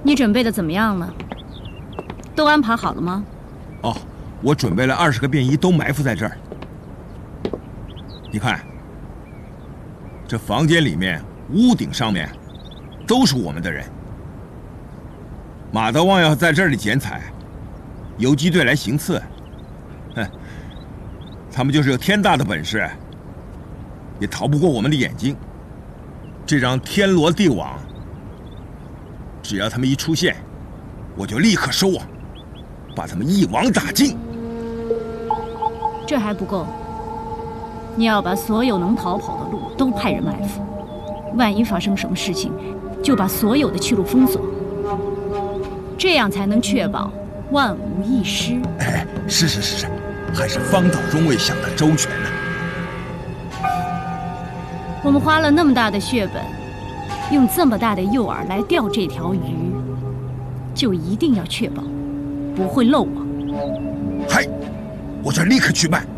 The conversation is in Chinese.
你准备的怎么样了？都安排好了吗？ 哦，我准备了20个便衣，都埋伏在这儿。你看，这房间里面、屋顶上面，都是我们的人。马德旺要在这里剪彩，游击队来行刺，哼，他们就是有天大的本事，也逃不过我们的眼睛。这张天罗地网，只要他们一出现，我就立刻收网，把他们一网打尽。 这还不够，你要把所有能逃跑的路都派人埋伏，万一发生什么事情，就把所有的去路封锁，这样才能确保万无一失。 哎，是，还是方岛中尉想得周全呢。 我们花了那么大的血本，用这么大的诱饵来钓这条鱼，就一定要确保不会漏网。 嗨，我这立刻去办。